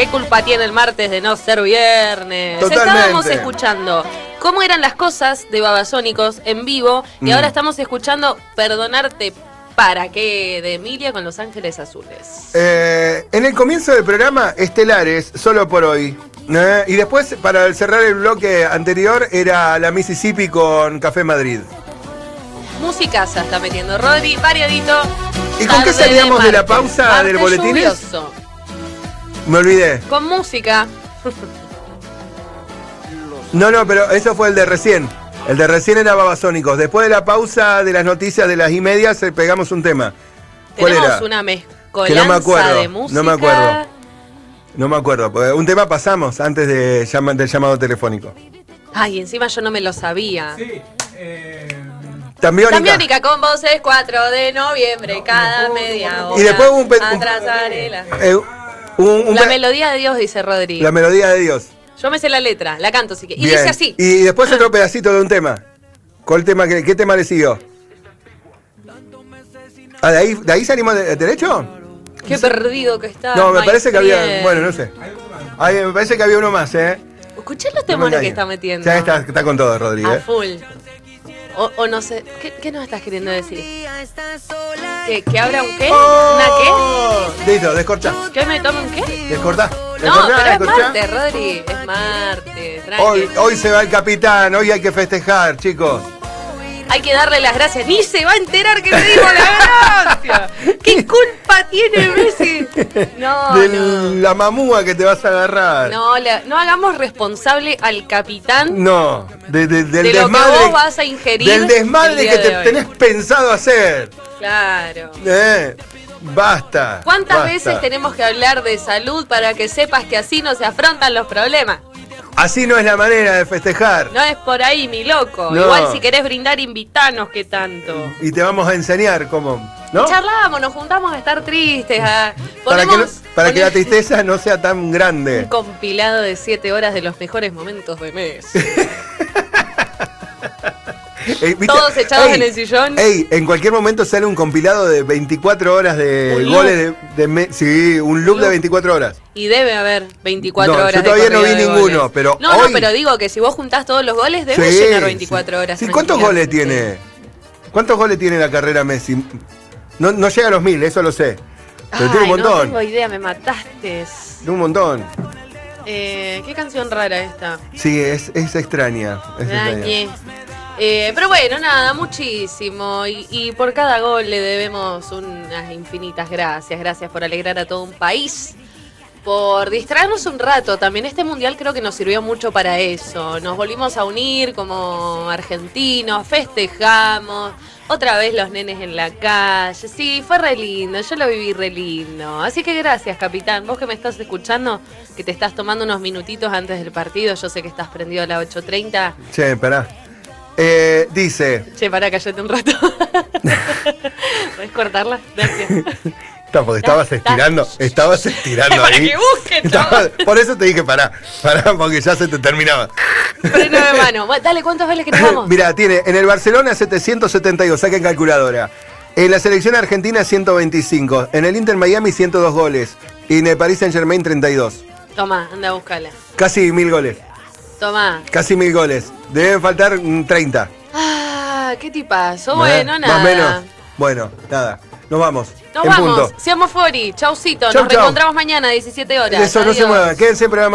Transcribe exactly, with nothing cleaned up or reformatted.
¿Qué culpa tiene el martes de no ser viernes? Totalmente. Estábamos escuchando cómo eran las cosas de Babasónicos en vivo y Mm. ahora estamos escuchando Perdonarte para qué de Emilia con Los Ángeles Azules. Eh, en el comienzo del programa, Estelares, solo por hoy. ¿eh? Y después, para cerrar el bloque anterior, era la Mississippi con Café Madrid. Musicaza está metiendo Rodri, variadito. ¿Y con qué Tarde salíamos de la martes. pausa Martes del boletines? lluvioso. Me olvidé. Con música. No, no, pero eso fue el de recién. El de recién era Babasónicos. Después de la pausa de las noticias de las y medias, eh, pegamos un tema. ¿Cuál Tenemos era? una mezcolanza Que no me acuerdo, de música. no me acuerdo. No me acuerdo. porque Un tema pasamos antes de llama- del llamado telefónico. Ay, encima yo no me lo sabía. Sí, eh, También Tambiónica con voces cuatro de noviembre, cada media hora. Y después hubo un pe- Atrasarela. Eh, un- un La pe- melodía de Dios, dice Rodri. la melodía de Dios. Yo me sé la letra, la canto, sí que. Y Bien. dice así. Y después otro pedacito de un tema. ¿Cuál tema? ¿Qué, qué tema le siguió? Ah, ¿de ahí, de ahí salimos de- derecho? Qué perdido que está. No, me my parece que había. friend. Bueno, no sé. Ay, me parece que había uno más, ¿eh? Escuché los No me temores que engañes. está metiendo. Ya está, está con todo, A Rodríguez. full. O, o no sé. ¿Qué, qué nos estás queriendo decir? ¿Que, que abra un qué? ¡Oh! Listo, descorchá. ¿Una qué? ¿Que me tome un qué? Descortá. No, Descorchá, pero es descorchá. martes, Rodri. Es martes. Tranqui. Hoy, hoy se va el capitán, hoy hay que festejar, chicos. Hay que darle las gracias. Ni se va a enterar que le digo la gracia. ¿Qué culpa tiene Messi? No, de no. la mamúa que te vas a agarrar. No, la- no hagamos responsable al capitán No, de, de- del de lo que desmadre. vos vas a ingerir. Del desmadre el día que de te hoy. tenés pensado hacer. Claro. Eh, basta. ¿Cuántas basta. veces tenemos que hablar de salud para que sepas que así no se afrontan los problemas? Así no es la manera de festejar. No es por ahí, mi loco. No. Igual si querés brindar, invitanos, que tanto. Y te vamos a enseñar cómo, ¿no? Charlamos, nos juntamos a estar tristes. A... Para, que, no- ponemos- para que la ponemos tristeza no sea tan un grande. compilado de siete horas de los mejores momentos de mes. Ey, ¿viste? Todos echados Ey, en el sillón. Ey, en cualquier momento sale un compilado de veinticuatro horas de Un goles de, de me- sí, un loop Loop. de veinticuatro horas. Y debe haber veinticuatro No, horas yo de todavía no corrido vi de ninguno, goles. pero No, hoy- no, pero digo que si vos juntás todos los goles, debes Sí, llenar veinticuatro sí. horas. Sí, ¿cuántos goles tranquilamente. tiene? ¿Cuántos goles tiene la carrera Messi? No, no llega a los mil, eso lo sé. Pero Ay, tiene un no montón. tengo idea, me mataste. Tiene un montón. Eh, ¿Qué canción rara esta? Sí, es, es extraña. Es extraña. Dañé. Eh, pero bueno, nada, muchísimo. Y, y por cada gol le debemos unas infinitas gracias. Gracias por alegrar a todo un país. Por distraernos un rato. También este mundial creo que nos sirvió mucho para eso. Nos volvimos a unir como argentinos, festejamos. Otra vez los nenes en la calle. Sí, fue re lindo, yo lo viví re lindo. Así que gracias, capitán. Vos que me estás escuchando, que te estás tomando unos minutitos antes del partido. Yo sé que estás prendido a las ocho treinta. Che, pará. Eh, dice. Che, pará, cállate un rato. ¿Podés cortarla? Gracias. No, porque estabas Da, estirando, da. estabas estirando Para ahí. que busque, Estabas- por eso te dije pará, pará, porque ya se te terminaba. Freno de mano. Bueno, dale, ¿cuántos goles que nos vamos? Mira, tiene en el Barcelona setecientos setenta y dos, saquen calculadora. En la selección argentina ciento veinticinco, en el Inter Miami ciento dos goles y en el Paris Saint Germain treinta y dos. Tomá, anda a buscarla. Casi mil goles, Tomá. casi mil goles. Deben faltar mm, treinta. Ah, qué tipazo. ¿Eh? Bueno, nada. Más o menos. Bueno, nada. Nos vamos. Nos en vamos. punto. Seamos Fori. Chaucito. Chau, Nos chau. reencontramos mañana a diecisiete horas. Eso no se Adiós. mueva. Quédense en programa.